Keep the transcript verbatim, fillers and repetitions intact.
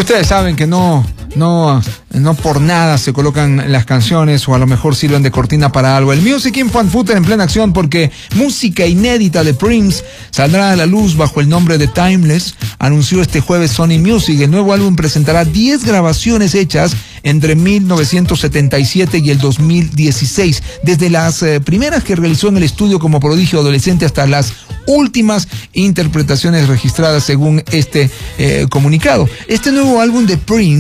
ustedes saben que no, no, no por nada se colocan las canciones o a lo mejor sirven de cortina para algo. El Music in Fan Footer en plena acción porque música inédita de Prince saldrá a la luz bajo el nombre de Timeless. Anunció este jueves Sony Music. El nuevo álbum presentará diez grabaciones hechas entre mil novecientos setenta y siete y el dos mil dieciséis. Desde las eh, primeras que realizó en el estudio como prodigio adolescente hasta las últimas interpretaciones registradas según este eh, comunicado. Este nuevo álbum de Prince